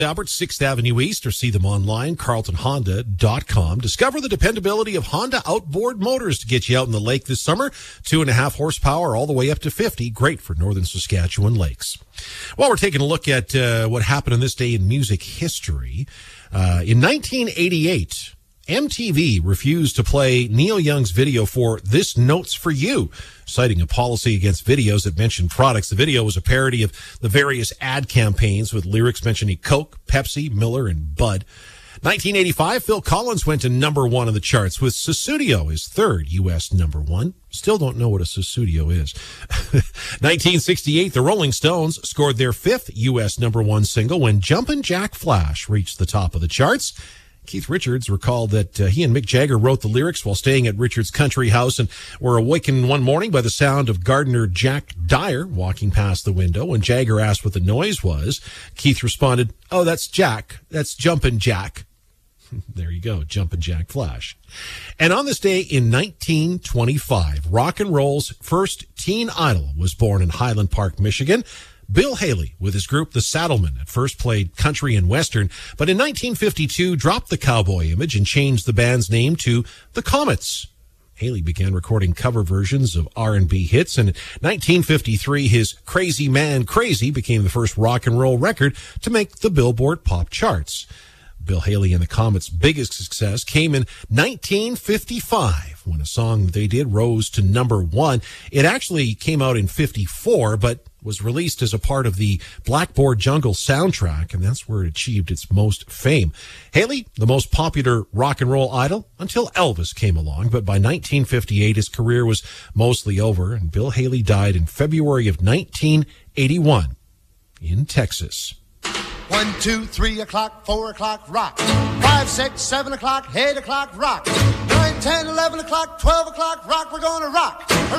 Albert, 6th Avenue East, or see them online, carltonhonda.com. Discover the dependability of Honda outboard motors to get you out in the lake this summer. 2.5 horsepower all the way up to 50. Great for northern Saskatchewan lakes. Well, we're taking a look at what happened on this day in music history. In 1988, MTV refused to play Neil Young's video for This Note's for You, citing a policy against videos that mentioned products. The video was a parody of the various ad campaigns with lyrics mentioning Coke, Pepsi, Miller, and Bud. 1985, Phil Collins went to number 1 on the charts with Sussudio, his third U.S. number 1. Still don't know what a Sussudio is. 1968, the Rolling Stones scored their 5th U.S. number 1 single when Jumpin' Jack Flash reached the top of the charts. Keith Richards recalled that he and Mick Jagger wrote the lyrics while staying at Richards' country house and were awakened one morning by the sound of gardener Jack Dyer walking past the window. When Jagger asked what the noise was, Keith responded, "Oh, that's Jack. That's Jumpin' Jack." There you go, Jumpin' Jack Flash. And on this day in 1925, rock and roll's first teen idol was born in Highland Park, Michigan. Bill Haley, with his group The Saddlemen, at first played country and western, but in 1952 dropped the cowboy image and changed the band's name to The Comets. Haley began recording cover versions of R&B hits, and in 1953 his Crazy Man Crazy became the first rock and roll record to make the Billboard pop charts. Bill Haley and the Comets' biggest success came in 1955 when a song they did rose to number 1. It actually came out in 54, but was released as a part of the Blackboard Jungle soundtrack, and that's where it achieved its most fame. Haley, the most popular rock and roll idol until Elvis came along, but by 1958 his career was mostly over, and Bill Haley died in February of 1981 in Texas. 1, 2, 3 o'clock, 4 o'clock, rock. 5, 6, 7 o'clock, 8 o'clock, rock. 9, 10, 11 o'clock, 12 o'clock, rock. We're gonna rock.